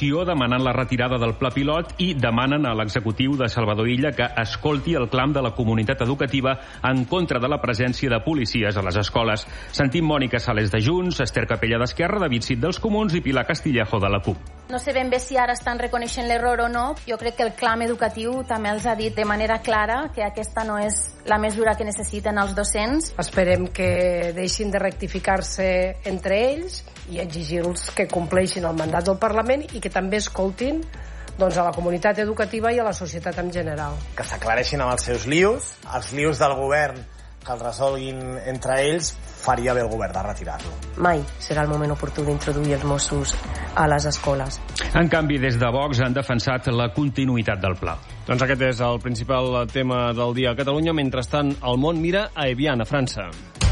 moció demanant la retirada del pla pilot i demanen a l'executiu de Salvador Illa que escolti el clam de la comunitat educativa en contra de la presència de policies a les escoles. Sentim Mònica Sales de Junts, Esther Capella d'Esquerra, David Cid dels Comuns i Pilar Castillejo de la CUP. No sé ben bé si ara estan reconeixent l'error o no. Jo crec que el clam educatiu també els ha dit de manera clara que aquesta no és la mesura que necessiten els docents. Esperem que deixin de rectificar-se entre ells i exigir-los que compleixin el mandat del Parlament i que també escoltin a la comunitat educativa i a la societat en general. Que s'aclareixin amb els seus lius, els lius del govern, que els resolguin entre ells, faria bé el govern de retirar-lo. Mai serà el moment oportú d'introduir els Mossos a les escoles. En canvi, des de Vox han defensat la continuïtat del pla. Doncs aquest és el principal tema del dia a Catalunya. Mentrestant, el món mira a Evian, a França.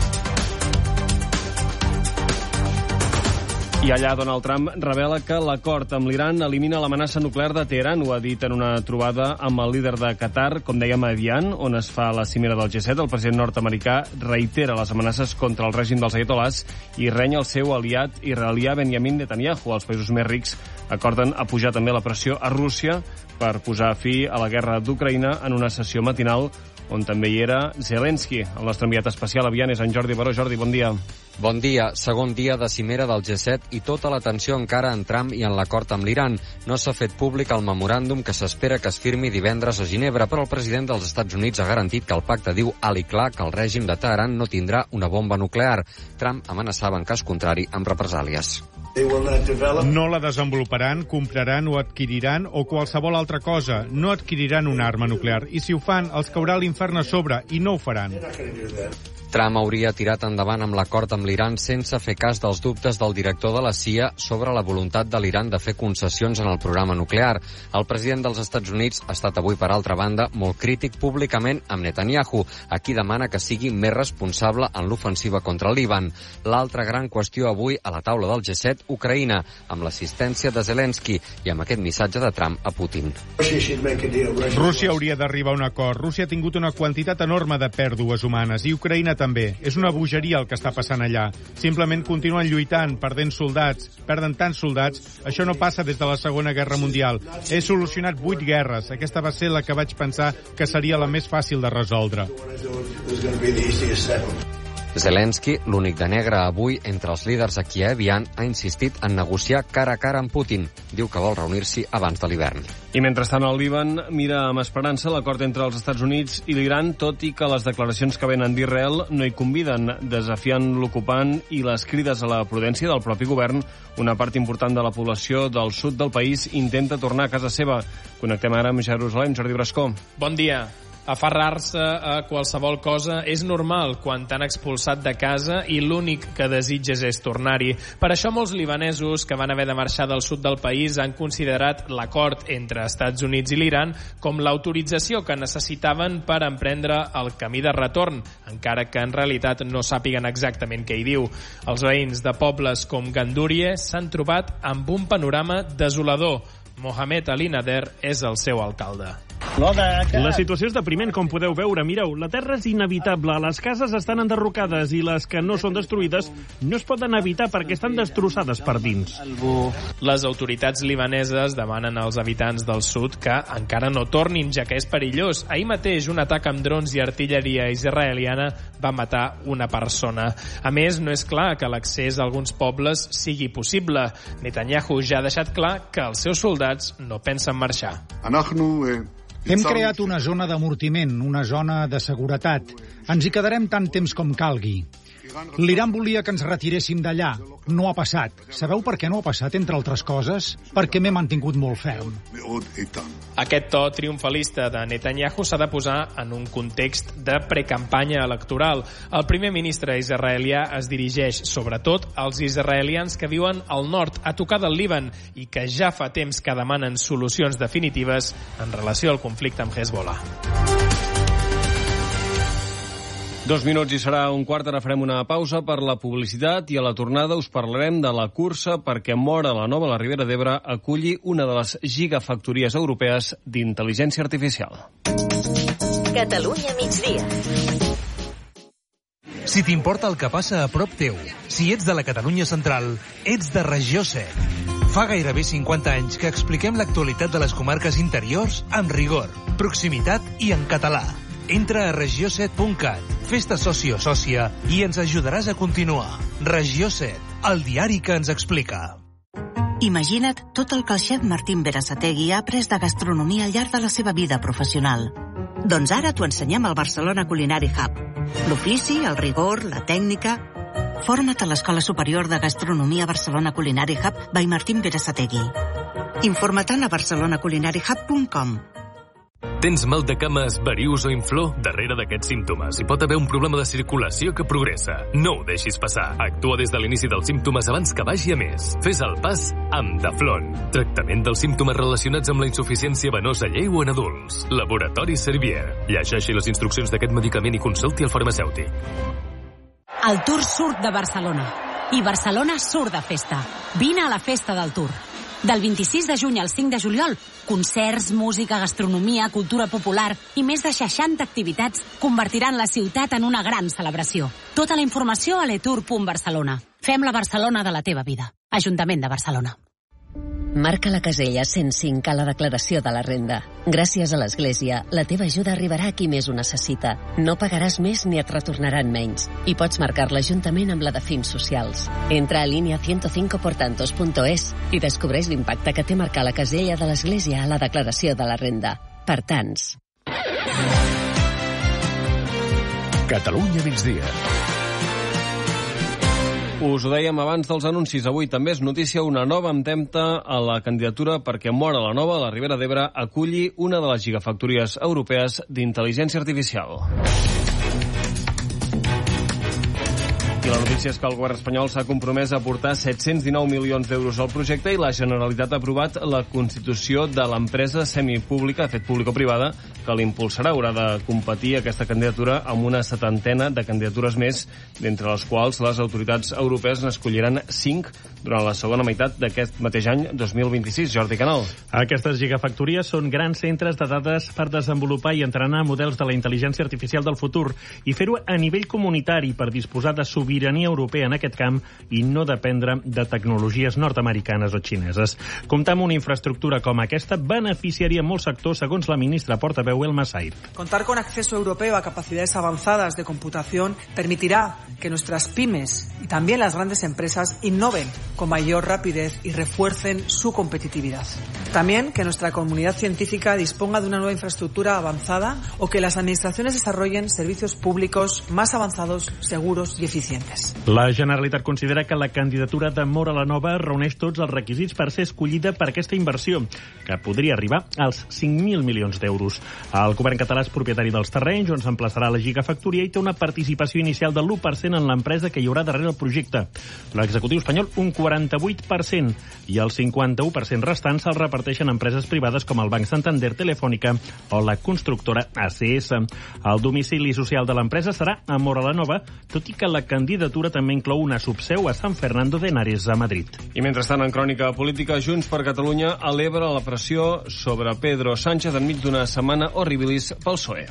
I allà Donald Trump revela que l'acord amb l'Iran elimina l'amenaça nuclear de Teheran. Ho ha dit en una trobada amb el líder de Qatar, com dèiem, a Evian, on es fa la cimera del G7. El president nord-americà reitera les amenaces contra el règim dels ayatolás i renya el seu aliat israelià Benjamin Netanyahu. Els països més rics acorden a pujar també la pressió a Rússia per posar fi a la guerra d'Ucraïna en una sessió matinal on també hi era Zelensky. El nostre enviat especial a Evian és en Jordi Baró. Jordi, bon dia. Bon dia. Segon dia de cimera del G7 i tota l'atenció encara en Trump i en l'acord amb l'Iran. No s'ha fet públic el memoràndum que s'espera que es firmi divendres a Ginebra, però el president dels Estats Units ha garantit que el pacte diu alt i clar que el règim de Teheran no tindrà una bomba nuclear. Trump amenaçava, en cas contrari, amb represàlies. No la desenvoluparan, compraran o adquiriran o qualsevol altra cosa. No adquiriran una arma nuclear. I si ho fan, els caurà l'infern a sobre i no ho faran. Trump hauria tirat endavant amb l'acord amb l'Iran sense fer cas dels dubtes del director de la CIA sobre la voluntat de l'Iran de fer concessions en el programa nuclear. El president dels Estats Units ha estat avui, per altra banda, molt crític públicament amb Netanyahu, a qui demana que sigui més responsable en l'ofensiva contra el Líban. L'altra gran qüestió avui a la taula del G7, Ucraïna, amb l'assistència de Zelensky i amb aquest missatge de Trump a Putin. Rússia hauria d'arribar a un acord. Rússia ha tingut una quantitat enorme de pèrdues humanes i Ucraïna també. És una bogeria el que està passant allà. Simplement continuen lluitant, perdent soldats, perden tants soldats. Això no passa des de la Segona Guerra Mundial. He solucionat 8 guerres. Aquesta va ser la que vaig pensar que seria la més fàcil de resoldre. Zelensky, l'únic de negre avui entre els líders aquí a Evian, ha insistit en negociar cara a cara amb Putin. Diu que vol reunir-s'hi abans de l'hivern. I mentrestant el Líban mira amb esperança l'acord entre els Estats Units i l'Iran, tot i que les declaracions que venen d'Israel no hi conviden, desafiant l'ocupant i les crides a la prudència del propi govern. Una part important de la població del sud del país intenta tornar a casa seva. Connectem ara amb Jerusalem. Jordi Brascó. Bon dia. Aferrar-se a qualsevol cosa és normal quan t'han expulsat de casa i l'únic que desitges és tornar-hi. Per això molts libanesos que van haver de marxar del sud del país han considerat l'acord entre Estats Units i l'Iran com l'autorització que necessitaven per emprendre el camí de retorn, encara que en realitat no sàpiguen exactament què hi diu. Els veïns de pobles com Gandúrie s'han trobat amb un panorama desolador. Mohamed Ali Nader és el seu alcalde. La situació és depriment, com podeu veure. Mireu, la terra és inevitable, les cases estan enderrocades i les que no són destruïdes no es poden evitar perquè estan destrossades per dins. Les autoritats libaneses demanen als habitants del sud que encara no tornin, ja que és perillós. Ahir mateix un atac amb drons i artilleria israeliana va matar una persona. A més, no és clar que l'accés a alguns pobles sigui possible. Netanyahu ja ha deixat clar que els seus soldats no pensen marxar. Hem creat una zona d'amortiment, una zona de seguretat. Ens hi quedarem tant temps com calgui. L'Iran volia que ens retiréssim d'allà. No ha passat. Sabeu per què no ha passat, entre altres coses? Perquè m'he mantingut molt ferm. Aquest to triomfalista de Netanyahu s'ha de posar en un context de precampanya electoral. El primer ministre israelià es dirigeix sobretot als israelians que viuen al nord, a tocar del Líban, i que ja fa temps que demanen solucions definitives en relació al conflicte amb Hezbollah. 2 minuts i serà un quart. Ara farem una pausa per la publicitat i a la tornada us parlarem de la cursa perquè Móra la Nova, la Ribera d'Ebre, aculli una de les gigafactories europees d'intel·ligència artificial. Catalunya migdia. Si t'importa el que passa a prop teu, si ets de la Catalunya central, ets de Regió 7. Fa gairebé 50 anys que expliquem l'actualitat de les comarques interiors amb rigor, proximitat i en català. Entra a regió7.cat, fes-te soci o sòcia i ens ajudaràs a continuar. Regió 7, el diari que ens explica. Imagina't tot el que el xef Martín Berasategui ha après de gastronomia al llarg de la seva vida professional. Doncs ara t'ho ensenyem al Barcelona Culinary Hub. L'ofici, el rigor, la tècnica... Forma't a l'Escola Superior de Gastronomia Barcelona Culinary Hub by Martín Berasategui. Informa't a barcelonaculinariehub.com. Tens mal de cames, varius o inflor? Darrere d'aquests símptomes hi pot haver un problema de circulació que progressa. No ho deixis passar. Actua des de l'inici dels símptomes abans que vagi a més. Fes el pas amb Daflon. Tractament dels símptomes relacionats amb la insuficiència venosa lleu en adults. Laboratori Servier. Llegeixi les instruccions d'aquest medicament i consulti el farmacèutic. El Tour surt de Barcelona. I Barcelona surt de festa. Vine a la festa del Tour. Del 26 de juny al 5 de juliol, concerts, música, gastronomia, cultura popular i més de 60 activitats convertiran la ciutat en una gran celebració. Tota la informació a letour.barcelona. Fem la Barcelona de la teva vida. Ajuntament de Barcelona. Marca la casella 105 a la declaració de la renda. Gràcies a l'Església, la teva ajuda arribarà a qui més ho necessita. No pagaràs més ni et retornaran menys. I pots marcar-la juntament amb la de fins socials. Entra a linea105portantos.es i descobreix l'impacte que té marcar la casella de l'Església a la declaració de la renda. Per tants. Catalunya migdia. Us ho dèiem abans dels anuncis. Avui també és notícia una nova empenta a la candidatura perquè Móra la Nova, a la Ribera d'Ebre, aculli una de les gigafactories europees d'intel·ligència artificial. I la notícia és que el govern espanyol s'ha compromès a aportar 719 milions d'euros al projecte i la Generalitat ha aprovat la constitució de l'empresa semipública, de fet público-privada, que l'impulsarà. Haurà de competir aquesta candidatura amb una 70ena de candidatures més, d'entre les quals les autoritats europees n'escolliran 5 durant la segona meitat d'aquest mateix any 2026. Jordi Canal. Aquestes gigafactories són grans centres de dades per desenvolupar i entrenar models de la intel·ligència artificial del futur i fer-ho a nivell comunitari per disposar de sobirania europea en aquest camp i no dependre de tecnologies nord-americanes o xineses. Comptar amb una infraestructura com aquesta beneficiaria molts sectors, segons la ministra portaveu Elma Saib. Contar con acceso europeo a capacidades avanzadas de computación permitirá que nuestras pymes y también las grandes empresas innoven con mayor rapidez y refuercen su competitividad. También que nuestra comunidad científica disponga de una nueva infraestructura avanzada o que las administraciones desarrollen servicios públicos más avanzados, seguros y eficientes. La Generalitat considera que la candidatura de Móra la Nova reuneix tots els requisits per ser escollida per aquesta inversió, que podria arribar als 5.000 milions d'euros. El govern català és propietari dels terrenys on s'emplaçarà la gigafactoria i té una participació inicial del 1% en l'empresa que hi haurà darrere el projecte. L'executiu espanyol, un 48%, i el 51% restant se'l reparteixen empreses privades com el Banc Santander, Telefònica o la constructora ACS. El domicili social de l'empresa serà a Móra la Nova, tot i que la candidatura també inclou una subseu a San Fernando de Henares, a Madrid. I mentrestant, en crònica política, Junts per Catalunya eleva la pressió sobre Pedro Sánchez enmig d'una setmana horribilis pel PSOE.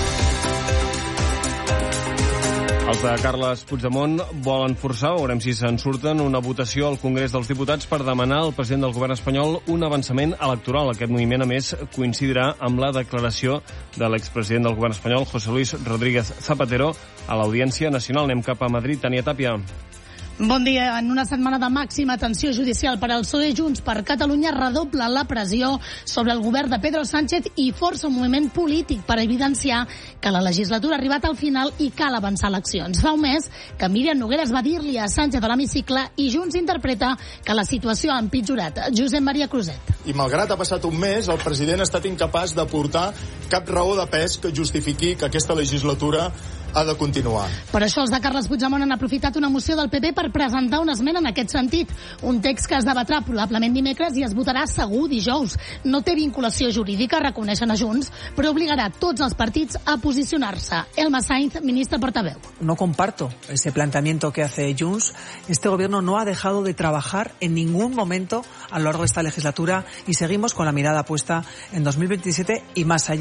Els de Carles Puigdemont volen forçar, veurem si se'n surten, una votació al Congrés dels Diputats per demanar al president del govern espanyol un avançament electoral. Aquest moviment, a més, coincidirà amb la declaració de l'expresident del govern espanyol, José Luis Rodríguez Zapatero, a l'Audiència Nacional. Anem cap a Madrid. Tania Tàpia. Bon dia. En una setmana de màxima tensió judicial per al PSOE, Junts per Catalunya redobla la pressió sobre el govern de Pedro Sánchez i força un moviment polític per evidenciar que la legislatura ha arribat al final i cal avançar eleccions. Fa un mes que Míriam Nogueras va dir-li a Sánchez a l'hemicicle i Junts interpreta que la situació ha empitjorat. Josep Maria Cruzet. I malgrat ha passat un mes, el president ha estat incapaç d'aportar cap raó de pes que justifiqui que aquesta legislatura ha de continuar. Per això els de Carles Puigdemont han aprofitat una moció del PP per presentar una esmena en aquest sentit. Un text que es debatrà probablement dimecres i es votarà segur dijous. No té vinculació jurídica, reconeixen a Junts, però obligarà tots els partits a posicionar-se. Elma Sainz, ministra portaveu. No comparto ese planteamiento que hace Junts. Este gobierno no ha dejado de trabajar en ningún momento a lo largo de esta legislatura y seguimos con la mirada puesta en 2027 y más allá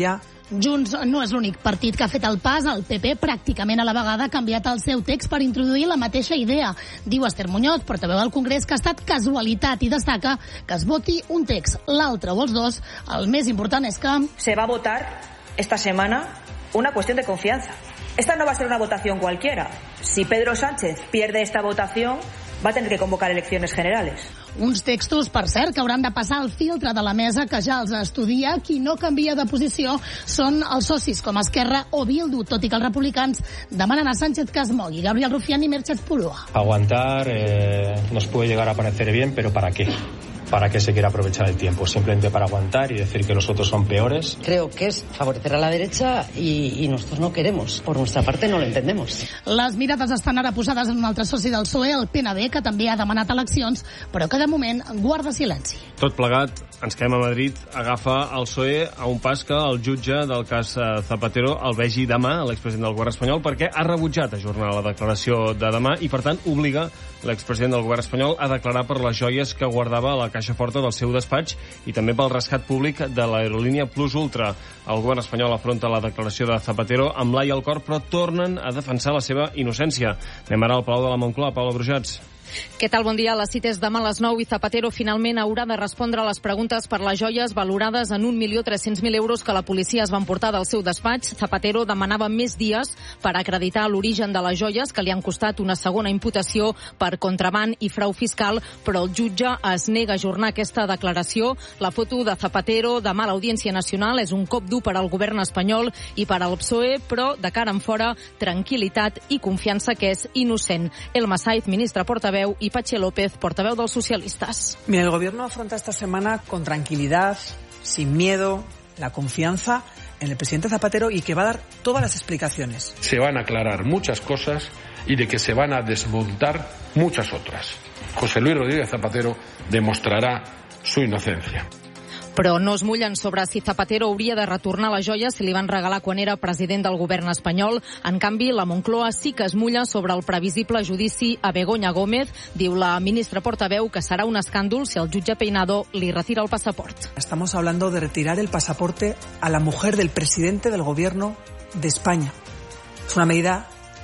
Junts no és l'únic partit que ha fet el pas. El PP pràcticament a la vegada ha canviat el seu text per introduir la mateixa idea. Diu Esther Muñoz, portaveu del Congrés, que ha estat casualitat i destaca que es voti un text, l'altre o els dos. El més important és que se va a votar esta semana una cuestión de confianza. Esta no va a ser una votación cualquiera. Si Pedro Sánchez pierde esta votación, va a tener que convocar elecciones generales. Uns textos, per cert, que hauran de passar el filtre de la mesa, que ja els estudia. Qui no canvia de posició són els socis com Esquerra o Bildu, tot i que els republicans demanen a Sánchez que es mogui. Gabriel Rufián i Merchet Purua. Aguantar nos puede llegar a parecer bien, pero ¿para qué? ¿Para qué se quiere aprovechar el tiempo? Simplemente para aguantar y decir que los otros son peores. Creo que es favorecer a la derecha y nosotros no queremos. Por nuestra parte no lo entendemos. Les mirades estan ara posades en un altre soci del PSOE, el PNB, que també ha demanat eleccions, però que de moment guarda silenci. Tot plegat, ens quedem a Madrid, agafa el PSOE a un pas que el jutge del cas Zapatero el vegi demà, l'expresident del govern espanyol, perquè ha rebutjat ajornar la declaració de demà i, per tant, obliga l'expresident del govern espanyol a declarar per les joies que guardava a la caixa forta del seu despatx i també pel rescat públic de l'aerolínia Plus Ultra. El govern espanyol afronta la declaració de Zapatero amb l'ai al cor, però tornen a defensar la seva innocència. Anem ara al Palau de la Moncloa. Paula Brujats. Què tal? Bon dia. La cita és demà a les 9 i Zapatero finalment haurà de respondre a les preguntes per les joies valorades en 1.300.000 euros que la policia es va emportar del seu despatx. Zapatero demanava més dies per acreditar l'origen de les joies, que li han costat una segona imputació per contraban i frau fiscal, però el jutge es nega a ajornar aquesta declaració. La foto de Zapatero demà a l'Audiència Nacional és un cop dur per al govern espanyol i per al PSOE, però de cara en fora, tranquil·litat i confiança que és innocent. Elma Saiz, ministra portaveu, y Patxi López, portaveu dels socialistas. Mira, el gobierno afronta esta semana con tranquilidad, sin miedo, la confianza en el presidente Zapatero y que va a dar todas las explicaciones. Se van a aclarar muchas cosas y de que se van a desmontar muchas otras. José Luis Rodríguez Zapatero demostrará su inocencia. Però no es mullen sobre si Zapatero hauria de retornar les joies si li van regalar quan era president del govern espanyol. En canvi, la Moncloa sí que es mulla sobre el previsible judici a Begoña Gómez. Diu la ministra portaveu que serà un escàndol si el jutge Peinado li retira el passaport. Estamos hablando de retirar el pasaporte a la mujer del presidente del gobierno de España. Es una medida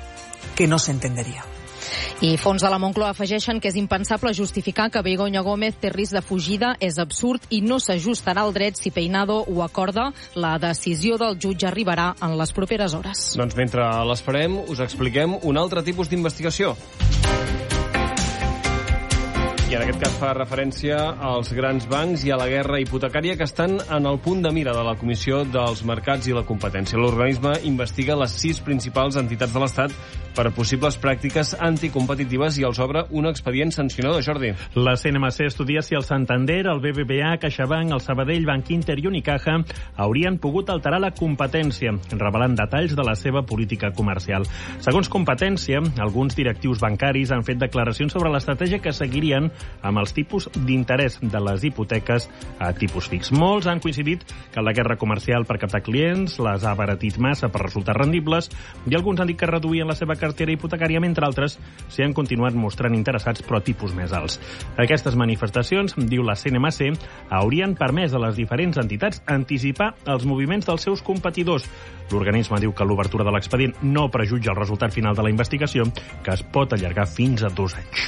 que no se entendería. I fons de la Moncloa afegeixen que és impensable justificar que Begoña Gómez té risc de fugida, és absurd i no s'ajustarà al dret si Peinado ho acorda. La decisió del jutge arribarà en les properes hores. Doncs mentre l'esperem, us expliquem un altre tipus d'investigació. I en aquest cas fa referència als grans bancs i a la guerra hipotecària que estan en el punt de mira de la Comissió dels Mercats i la Competència. L'organisme investiga les 6 principals entitats de l'Estat per possibles pràctiques anticompetitives i els obre un expedient sancionador. Jordi. La CNMC estudia si el Santander, el BBVA, CaixaBank, el Sabadell, Banc Inter i Unicaja haurien pogut alterar la competència, revelant detalls de la seva política comercial. Segons Competència, alguns directius bancaris han fet declaracions sobre l'estratègia que seguirien amb els tipus d'interès de les hipoteques a tipus fix. Molts han coincidit que la guerra comercial per captar clients les ha abaratit massa per resultar rendibles i alguns han dit que reduïen la seva cartera hipotecària, mentre altres s'hi han continuat mostrant interessats però a tipus més alts. Aquestes manifestacions, diu la CNMC, haurien permès a les diferents entitats anticipar els moviments dels seus competidors. L'organisme diu que l'obertura de l'expedient no prejutja el resultat final de la investigació, que es pot allargar fins a 2 anys.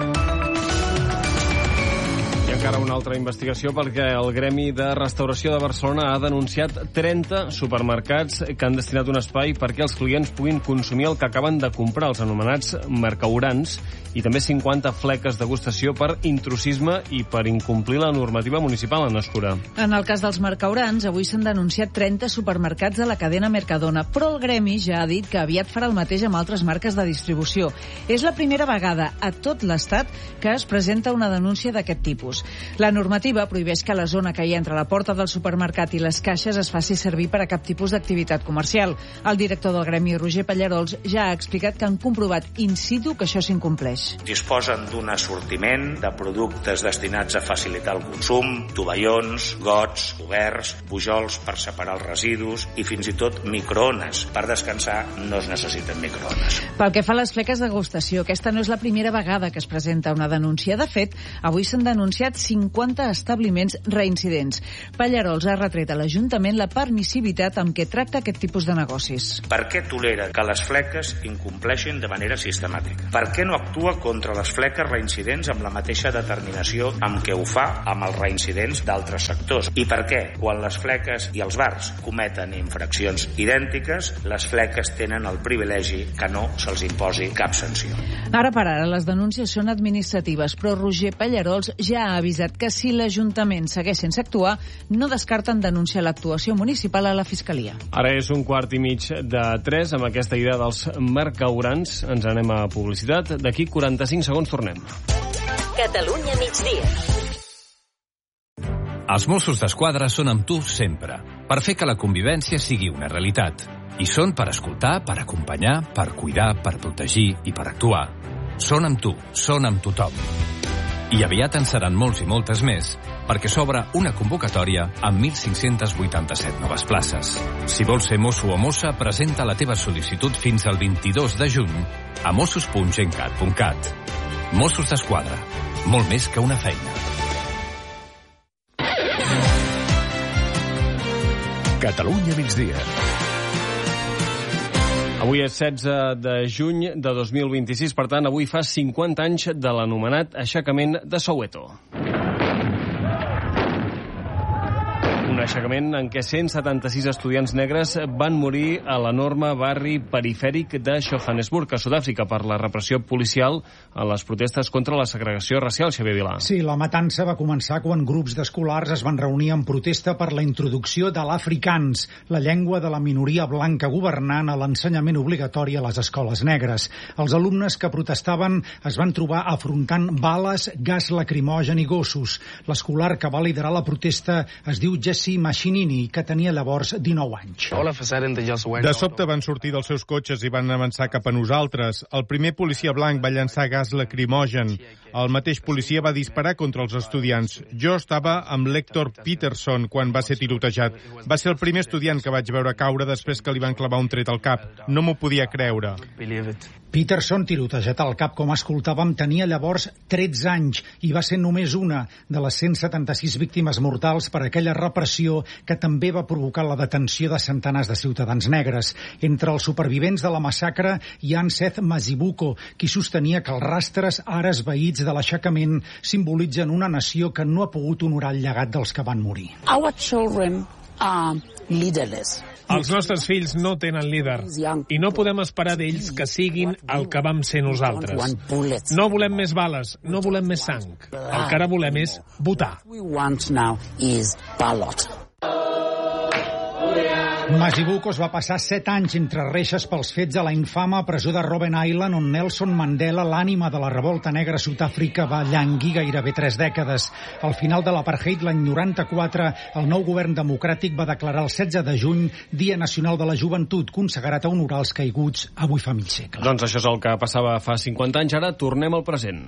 Encara una altra investigació perquè el Gremi de Restauració de Barcelona ha denunciat 30 supermercats que han destinat un espai perquè els clients puguin consumir el que acaben de comprar, els anomenats mercaurants, i també 50 fleques degustació per intrusisme i per incomplir la normativa municipal, en Escura. En el cas dels mercaurants, avui s'han denunciat 30 supermercats de la cadena Mercadona, però el Gremi ja ha dit que aviat farà el mateix amb altres marques de distribució. És la primera vegada a tot l'Estat que es presenta una denúncia d'aquest tipus. La normativa prohibeix que la zona que hi ha entre la porta del supermercat i les caixes es faci servir per a cap tipus d'activitat comercial. El director del Gremi, Roger Pallarols, ja ha explicat que han comprovat in situ que això s'incompleix. Disposen d'un assortiment de productes destinats a facilitar el consum, tovallons, gots, coberts, pujols per separar els residus i fins i tot microones. Per descansar no es necessiten microones. Pel que fa a les fleques de degustació, aquesta no és la primera vegada que es presenta una denúncia. De fet, avui s'han denunciat 50 establiments reincidents. Pallarols ha retret a l'Ajuntament la permissivitat amb què tracta aquest tipus de negocis. Per què tolera que les fleques incompleixin de manera sistemàtica? Per què no actua contra les fleques reincidents amb la mateixa determinació amb què ho fa amb els reincidents d'altres sectors? I per què, quan les fleques i els bars cometen infraccions idèntiques, les fleques tenen el privilegi que no se'ls imposi cap sanció? Ara per ara les denúncies són administratives, però Roger Pallarols ja ha avisat que si l'Ajuntament segueix sense actuar, no descarten denunciar l'actuació municipal a la Fiscalia. Ara és 2:15 amb aquesta idea dels mercaurants. Ens anem a publicitat. D'aquí 45 segons tornem. Catalunya migdia. Els Mossos d'Esquadra són amb tu sempre, per fer que la convivència sigui una realitat. I són per escoltar, per acompanyar, per cuidar, per protegir i per actuar. Són amb tu, són amb tothom. I aviat en seran molts i moltes més, perquè s'obre una convocatòria amb 1.587 noves places. Si vols ser mosso o mossa, presenta la teva sol·licitud fins al 22 de juny a mossos.gencat.cat. Mossos d'Esquadra, molt més que una feina. Catalunya migdia. Avui és 16 de juny de 2026, per tant, avui fa 50 anys de l'anomenat aixecament de Soweto. Un aixecament en què 176 estudiants negres van morir a l'enorme barri perifèric de Johannesburg, a Sud-àfrica, per la repressió policial a les protestes contra la segregació racial. Xavier Vilà. Sí, la matança va començar quan grups d'escolars es van reunir en protesta per la introducció de l'afrikaans, la llengua de la minoria blanca governant a l'ensenyament obligatori a les escoles negres. Els alumnes que protestaven es van trobar afrontant bales, gas lacrimogen i gossos. L'escolar que va liderar la protesta es diu Jesse Mashinini, que tenia llavors 19 anys. De sobte van sortir dels seus cotxes i van avançar cap a nosaltres. El primer policia blanc va llançar gas lacrimogen. El mateix policia va disparar contra els estudiants. Jo estava amb l'Hector Peterson quan va ser tirotejat. Va ser el primer estudiant que vaig veure caure després que li van clavar un tret al cap. No m'ho podia creure. Peterson, tirotejat al cap, com escoltàvem, tenia llavors 13 anys i va ser només una de les 176 víctimes mortals per aquella repressió que també va provocar la detenció de centenars de ciutadans negres. Entre els supervivents de la massacre hi ha Seth Mazibuko, qui sostenia que els rastres ara esvaïts de l'aixecament simbolitzen una nació que no ha pogut honorar el llegat dels que van morir. Our children are leaderless. Els nostres fills no tenen líder i no podem esperar d'ells que siguin el que vam ser nosaltres. No volem més bales, no volem més sang. El que ara volem és votar. Mazibuko es va passar 7 anys entre reixes pels fets a la infama presó de Robben Island, on Nelson Mandela, l'ànima de la revolta negra a Sud-àfrica, va llanguir gairebé 3 dècades. Al final de l'apartheid, l'any 94, el nou govern democràtic va declarar el 16 de juny Dia Nacional de la Joventut, consagrat a honorar els caiguts avui fa mig segle. Doncs això és el que passava fa 50 anys. Ara tornem al present.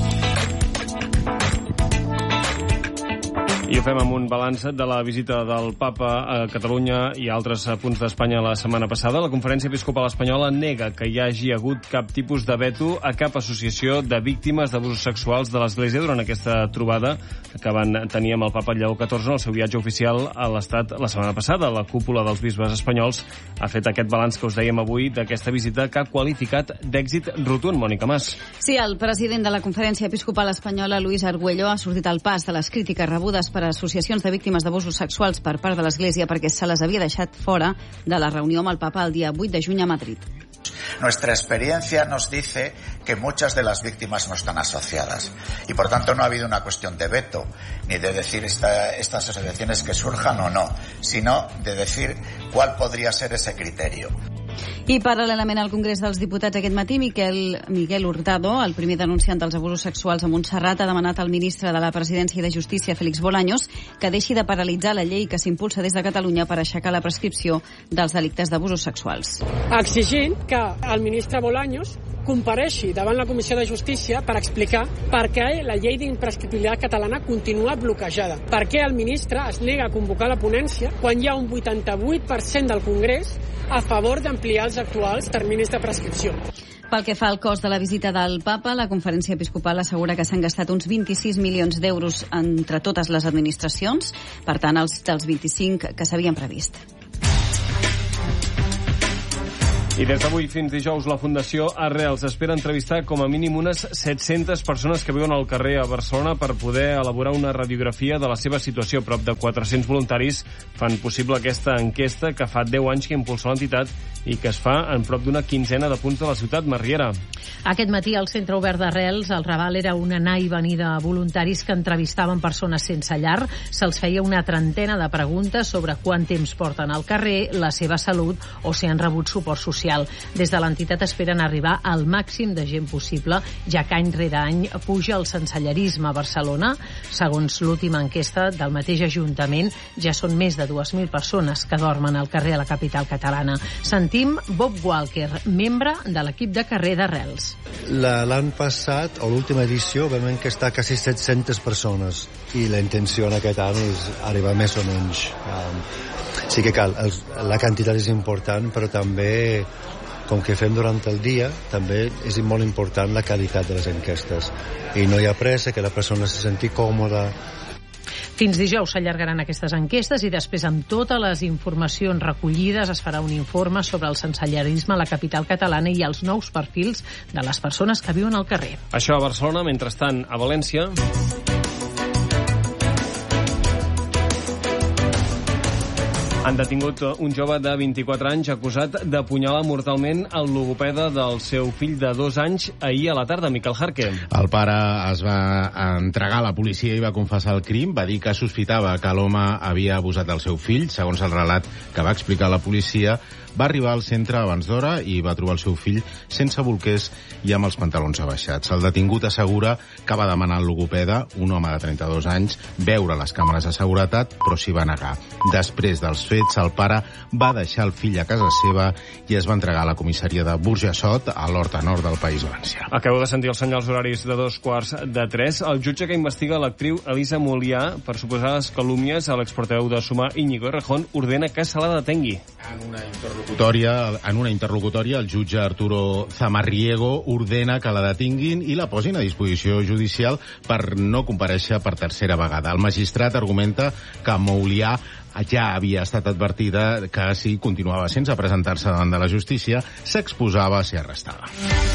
I ho fem amb un balanç de la visita del papa a Catalunya i a altres punts d'Espanya la setmana passada. La Conferència Episcopal Espanyola nega que hi hagi hagut cap tipus de veto a cap associació de víctimes d'abusos sexuals de l'Església durant aquesta trobada que van tenir amb el papa Lleó XIV en el seu viatge oficial a l'Estat la setmana passada. La cúpula dels bisbes espanyols ha fet aquest balanç que us dèiem avui d'aquesta visita que ha qualificat d'èxit rotund. Mònica Mas. Sí, el president de la Conferència Episcopal Espanyola, Luis Argüello, ha sortit al pas de les crítiques rebudes per associacions de víctimes d'abusos sexuals per part de l'Església perquè se les havia deixat fora de la reunió amb el papa el dia 8 de juny a Madrid. Nuestra experiencia nos dice que muchas de las víctimas no están asociadas y por tanto no ha habido una cuestión de veto ni de decir estas asociaciones que surjan o no, sino de decir cuál podría ser ese criterio. I paral·lelament al Congrés dels Diputats aquest matí, Miguel Hurtado, el primer denunciant dels abusos sexuals a Montserrat, ha demanat al ministre de la Presidència i de Justícia, Félix Bolaños, que deixi de paralitzar la llei que s'impulsa des de Catalunya per aixecar la prescripció dels delictes d'abusos sexuals. Exigint que el ministre Bolaños compareixi davant la Comissió de Justícia per explicar per què la llei d'imprescriptibilitat catalana continua bloquejada. Per què el ministre es nega a convocar la ponència quan hi ha un 88% del Congrés a favor d'ampliar els actuals terminis de prescripció. Pel que fa al cost de la visita del papa, la Conferència Episcopal assegura que s'han gastat uns 26 milions d'euros entre totes les administracions, per tant, els dels 25 que s'havien previst. I des d'avui fins dijous la Fundació Arrels espera entrevistar com a mínim unes 700 persones que viuen al carrer a Barcelona per poder elaborar una radiografia de la seva situació. Prop de 400 voluntaris fan possible aquesta enquesta que fa 10 anys que impulsa l'entitat i que es fa en prop d'una quinzena de punts de la ciutat. Mariera. Aquest matí al Centre Obert d'Arrels, el Raval era una anar i venir de voluntaris que entrevistaven persones sense llar. Se'ls feia una trentena de preguntes sobre quant temps porten al carrer, la seva salut o si han rebut suport social. Des de l'entitat esperen arribar al màxim de gent possible, ja que any rere any puja el sensellarisme a Barcelona. Segons l'última enquesta del mateix Ajuntament, ja són més de 2.000 persones que dormen al carrer a la capital catalana. Sentim Bob Walker, membre de l'equip de carrer d'Arrels. L'any passat, a l'última edició, vam enquestar quasi 700 persones i la intenció en aquest any és arribar més o menys. Sí que cal, la quantitat és important, però també, com que fem durant el dia, també és molt important la qualitat de les enquestes. I no hi ha pressa, que la persona se senti còmoda. Fins dijous s'allargaran aquestes enquestes i després, amb totes les informacions recollides, es farà un informe sobre el sensellarisme a la capital catalana i els nous perfils de les persones que viuen al carrer. Això a Barcelona. Mentrestant, a València... Han detingut un jove de 24 anys acusat d'apunyalar mortalment el logopeda del seu fill de 2 anys ahir a la tarda, Miquel Jarque. El pare es va entregar a la policia i va confessar el crim. Va dir que sospitava que l'home havia abusat del seu fill. Segons el relat que va explicar la policia, va arribar al centre abans d'hora i va trobar el seu fill sense bolquers i amb els pantalons abaixats. El detingut assegura que va demanar al logopeda, un home de 32 anys, veure les càmeres de seguretat, però s'hi va negar. Després dels fets, el pare va deixar el fill a casa seva i es va entregar a la comissaria de Burjassot, a l'Horta Nord del País Valencià. Acabeu de sentir els senyals horaris de 2:45. El jutge que investiga l'actriu Elisa Molià per suposades calúmnies a l'exportaveu de Sumar Íñigo Errejón ordena que se la detengui. En una interlocutòria, el jutge Arturo Zamarriego ordena que la detinguin i la posin a disposició judicial per no comparèixer per tercera vegada. El magistrat argumenta que Moulià ja havia estat advertida que si continuava sense presentar-se davant de la justícia s'exposava a ser arrestada.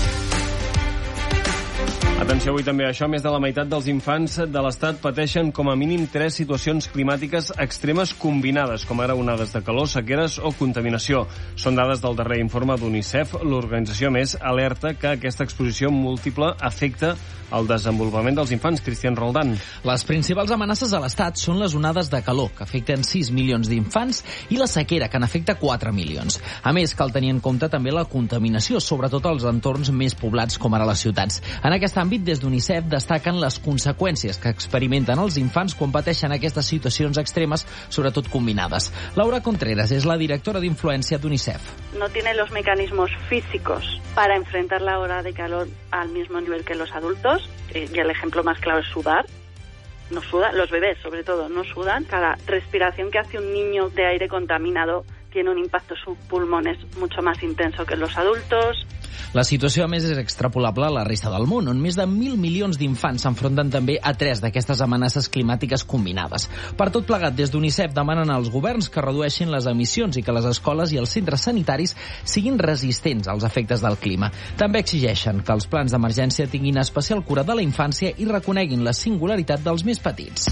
Atenció avui també a això, més de la meitat dels infants de l'Estat pateixen com a mínim 3 situacions climàtiques extremes combinades, com ara onades de calor, sequeres o contaminació. Són dades del darrer informe d'UNICEF. L'organització més alerta que aquesta exposició múltiple afecta el desenvolupament dels infants. Cristian Roldán. Les principals amenaces a l'Estat són les onades de calor, que afecten 6 milions d'infants, i la sequera, que n'afecta 4 milions. A més, cal tenir en compte també la contaminació, sobretot als entorns més poblats com ara les ciutats. En aquest àmbit, des d'UNICEF destaquen les conseqüències que experimenten els infants quan pateixen aquestes situacions extremes, sobretot combinades. Laura Contreras és la directora d'influència d'UNICEF. No tiene los mecanismos físicos para enfrentar la ola de calor al mismo nivel que los adultos. Y el ejemplo más claro es sudar. No sudan, los bebés sobre todo no sudan. Cada respiración que hace un niño de aire contaminado tiene un impacto en sus pulmones mucho más intenso que en los adultos. La situació, a més, és extrapolable a la resta del món, on més de 1.000 milions d'infants s'enfronten també a 3 d'aquestes amenaces climàtiques combinades. Per tot plegat, des d'UNICEF demanen als governs que redueixin les emissions i que les escoles i els centres sanitaris siguin resistents als efectes del clima. També exigeixen que els plans d'emergència tinguin especial cura de la infància i reconeguin la singularitat dels més petits.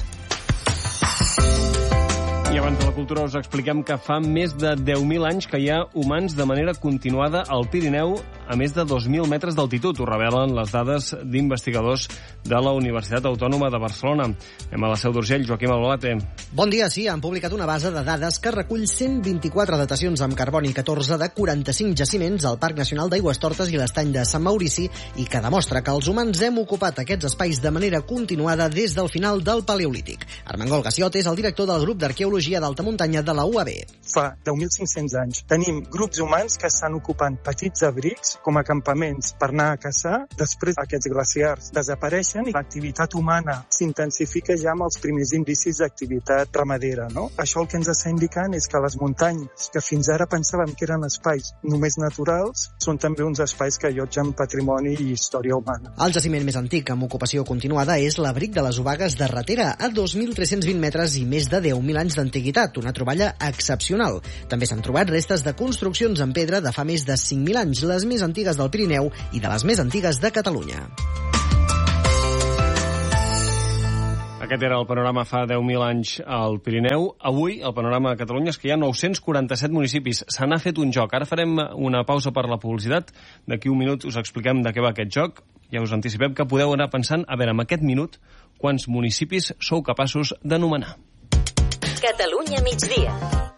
I abans de la cultura us expliquem que fa més de 10.000 anys que hi ha humans de manera continuada al Pirineu a més de 2.000 metres d'altitud. Ho revelen les dades d'investigadors de la Universitat Autònoma de Barcelona. Anem a la Seu d'Urgell, Joaquim Albalate. Bon dia, sí, han publicat una base de dades que recull 124 datacions amb carboni 14 de 45 jaciments al Parc Nacional d'Aigüestortes i l'Estany de Sant Maurici i que demostra que els humans hem ocupat aquests espais de manera continuada des del final del Paleolític. Armengol Gassiot és el director del grup d'arqueologia d'Enginyeria d'Alta Muntanya de la UAB. Fa 10.500 anys tenim grups humans que estan ocupant petits abrics com a campaments per anar a caçar. Després aquests glaciars desapareixen i l'activitat humana s'intensifica ja amb els primers indicis d'activitat ramadera, no? Això el que ens està indicant és que les muntanyes, que fins ara pensàvem que eren espais només naturals, són també uns espais que allotgen patrimoni i història humana. El jaciment més antic amb ocupació continuada és l'abric de les Obagues de Ratera, a 2.320 metres i més de 10.000 anys d'antiguitat, una troballa excepcional. També s'han trobat restes de construccions en pedra de fa més de 5.000 anys, les més antigues del Pirineu i de les més antigues de Catalunya. Aquest era el panorama fa 10.000 anys al Pirineu. Avui, el panorama a Catalunya és que hi ha 947 municipis. Se n'ha fet un joc. Ara farem una pausa per la publicitat. D'aquí un minut us expliquem de què va aquest joc. Ja us anticipem que podeu anar pensant, a veure, en aquest minut, quants municipis sou capaços d'anomenar. Catalunya migdia.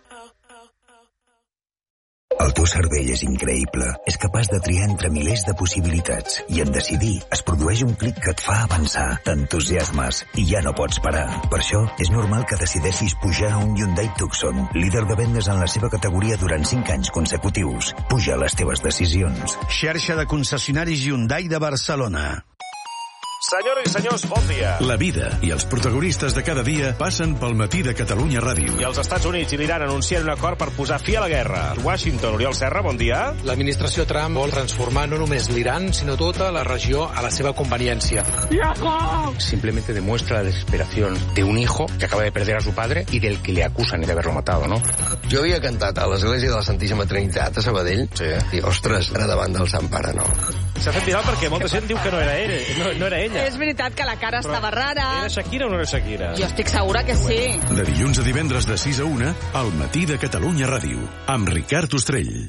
El teu cervell és increïble. És capaç de triar entre milers de possibilitats. I en decidir es produeix un clic que et fa avançar. T'entusiasmes i ja no pots parar. Per això és normal que decideixis pujar a un Hyundai Tucson, líder de vendes en la seva categoria durant 5 anys consecutius. Puja les teves decisions. Xarxa de concessionaris Hyundai de Barcelona. Senyores i senyors, bon dia. La vida i els protagonistes de cada dia passen pel matí de Catalunya Ràdio. I els Estats Units i l'Iran anuncien un acord per posar fi a la guerra. Washington, Oriol Serra, bon dia. L'administració Trump vol transformar no només l'Iran, sinó tota la regió a la seva conveniència. Simplemente demuestra la desesperación de un hijo que acaba de perder a su padre y del que le acusan de haberlo matado, ¿no? Jo havia cantat a l'església de la Santíssima Trinitat a Sabadell, i, ostres, ara davant del Sant Pare, no. S'ha fet viral perquè molta gent diu que no era ell, no era ella. És veritat que la cara estava rara. Era Shakira o no era Shakira? Jo estic segura que sí. De dilluns a divendres de 6 a 1, al matí de Catalunya Ràdio, amb Ricard Ostrell.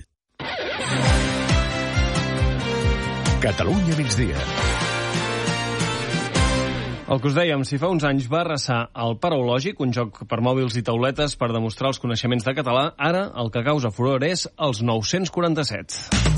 Catalunya migdia. El que us dèiem, si fa uns anys va arrasar el Paraulògic, un joc per mòbils i tauletes per demostrar els coneixements de català, ara el que causa furor és els 947.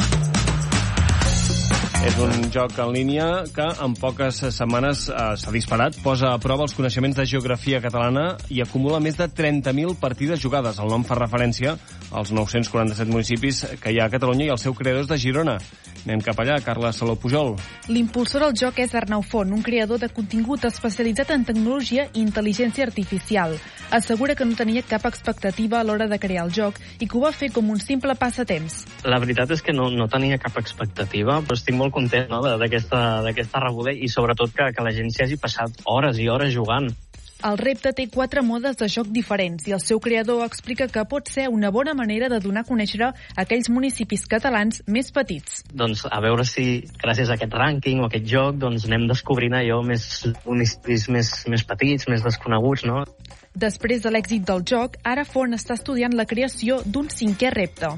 És un joc en línia que en poques setmanes s'ha disparat, posa a prova els coneixements de geografia catalana i acumula més de 30.000 partides jugades. El nom fa referència als 947 municipis que hi ha a Catalunya i el seu creador és de Girona. Anem cap allà, Carla Saló Pujol. L'impulsor del joc és Arnau Font, un creador de contingut especialitzat en tecnologia i intel·ligència artificial. Assegura que no tenia cap expectativa a l'hora de crear el joc i que ho va fer com un simple passatemps. La veritat és que no tenia cap expectativa, però estic molt content, no, d'aquesta rebuda i sobretot que la gent s'hi hagi passat hores i hores jugant. El repte té 4 modes de joc diferents i el seu creador explica que pot ser una bona manera de donar a conèixer aquells municipis catalans més petits. Doncs a veure si gràcies a aquest rànquing o aquest joc doncs anem descobrint allò més municipis més petits, més desconeguts, no? Després de l'èxit del joc, ara Font està estudiant la creació d'un 5è repte.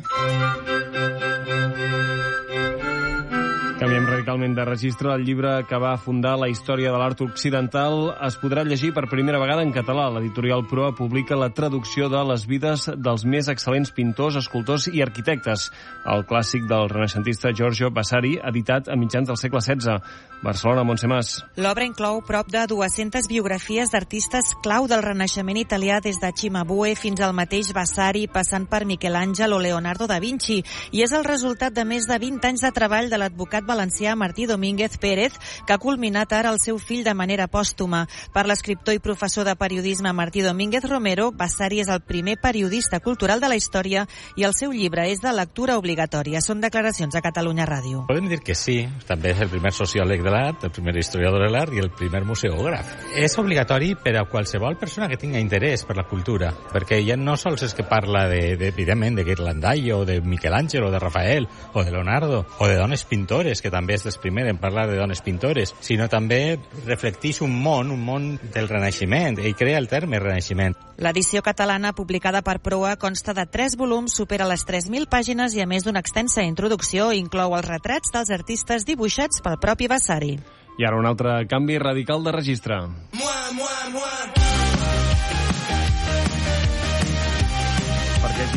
Canviem radicalment de registre. El llibre que va fundar la història de l'art occidental es podrà llegir per primera vegada en català. L'editorial Proa publica la traducció de les vides dels més excel·lents pintors, escultors i arquitectes. El clàssic del renaixentista Giorgio Vasari, editat a mitjans del segle XVI. Barcelona, Montse Mas. L'obra inclou prop de 200 biografies d'artistes clau del renaixement italià, des de Cimabue fins al mateix Vasari, passant per Michelangelo o Leonardo da Vinci, i és el resultat de més de 20 anys de treball de l'advocat valencià Martí Domínguez Pérez, que ha culminat ara el seu fill de manera pòstuma. Per l'escriptor i professor de periodisme Martí Domínguez Romero, Vasari és el primer periodista cultural de la història i el seu llibre és de lectura obligatòria. Són declaracions a Catalunya Ràdio. Podem dir que sí, també és el primer sociòleg de l'art, el primer historiador de l'art i el primer museògraf. És obligatori per a qualsevol persona que tinga interès per la cultura, perquè ja no sols és que parla evidentment, de Ghirlandaio, de Michelangelo, de Rafael, o de Leonardo, o de dones pintores, que també és el primer en parlar de dones pintores, sinó també reflecteix un món del Renaixement, i crea el terme Renaixement. L'edició catalana, publicada per Proa, consta de 3 volums, supera les 3.000 pàgines i, a més d'una extensa introducció, inclou els retrats dels artistes dibuixats pel propi Vasari. I ara un altre canvi radical de registre. Perquè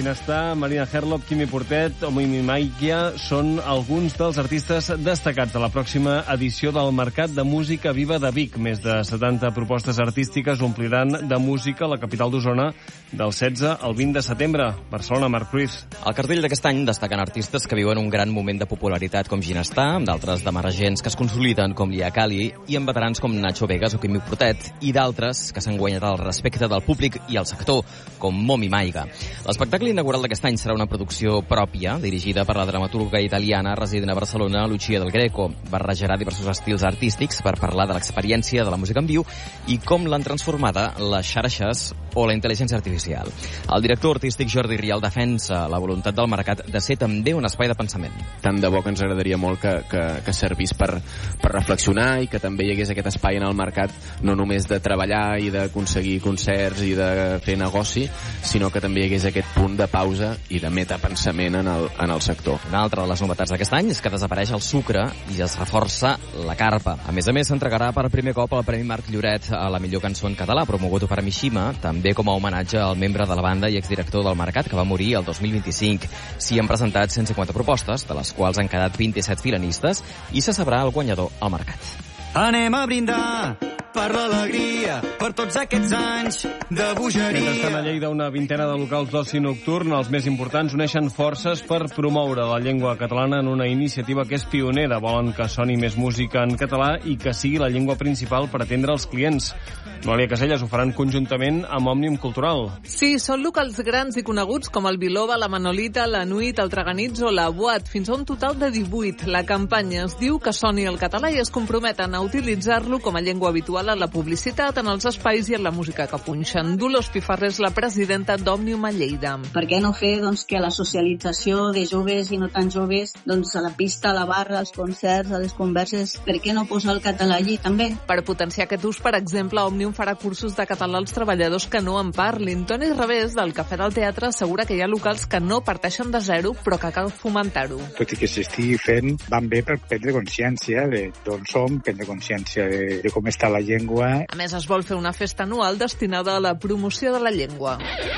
Ginestar, Marina Herlop, Quimi Portet o Mimi Maikia són alguns dels artistes destacats de la pròxima edició del Mercat de Música Viva de Vic. Més de 70 propostes artístiques ompliran de música la capital d'Osona del 16 al 20 de setembre. Barcelona, Marc Ruiz. Al cartell d'aquest any destaquen artistes que viuen un gran moment de popularitat com Ginestar, amb d'altres d'emergents que es consoliden com Lia Cali i amb veterans com Nacho Vegas o Quimi Portet, i d'altres que s'han guanyat el respecte del públic i el sector, com Momi Maiga. L'espectacle inaugural d'aquest any serà una producció pròpia, dirigida per la dramaturga italiana resident a Barcelona, Lucia del Greco. Barrejarà diversos estils artístics per parlar de l'experiència de la música en viu i com l'han transformada les xarxes o la intel·ligència artificial. El director artístic Jordi Rial defensa la voluntat del mercat de ser també un espai de pensament. Tant de bo que ens agradaria molt que servís per reflexionar i que també hi hagués aquest espai en el mercat, no només de treballar i d'aconseguir concerts i de fer negoci, sinó que també hi hagués aquest punt de pausa i de metapensament en el sector. Una altra de les novetats d'aquest any és que desapareix el sucre i es reforça la carpa. A més, s'entregarà per primer cop el Premi Marc Lloret a la millor cançó en català, promogut per Mishima, també com a homenatge al membre de la banda i exdirector del Mercat, que va morir el 2025. S'hi han presentat 150 propostes, de les quals han quedat 27 finalistes, i se sabrà el guanyador al Mercat. Anem a brindar per l'alegria, per tots aquests anys de bogeria. Mentrestant, a Lleida, una vintena de locals d'oci nocturn, els més importants, uneixen forces per promoure la llengua catalana en una iniciativa que és pionera. Volen que soni més música en català i que sigui la llengua principal per atendre els clients. Noelia Casellas ho faran conjuntament amb Òmnium Cultural. Sí, són locals grans i coneguts com el Biloba, la Manolita, la Nuit, el Traganits o la Boat, fins a un total de 18. La campanya es diu que soni el català i es comprometen a utilitzar-lo com a llengua habitual a la publicitat, en els espais i en la música que punxen. Dolors Pifarré és la presidenta d'Òmnium a Lleida. Per què no fer que la socialització de joves i no tan joves, a la pista, a la barra, als concerts, a les converses, per què no posar el català allí també? Per potenciar aquest ús, per exemple, Òmnium farà cursos de català als treballadors que no en parlin. Toni Revés, del Cafè del Teatre, assegura que hi ha locals que no parteixen de zero, però que cal fomentar-ho. Tot i que s'estigui fent, van bé per prendre consciència d'on som, prendre consciència de com està la llengua. A més, es vol fer una festa anual destinada a la promoció de la llengua.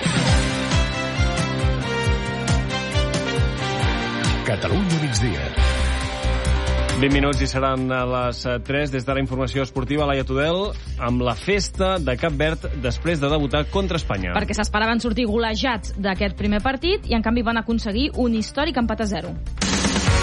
Catalunya migdia. 20 minuts i seran a les 3. Des de la informació esportiva, Laia Tudel, amb la festa de Cap Verd després de debutar contra Espanya. Perquè s'esperaven sortir golejats d'aquest primer partit i en canvi van aconseguir un històric empat a 0.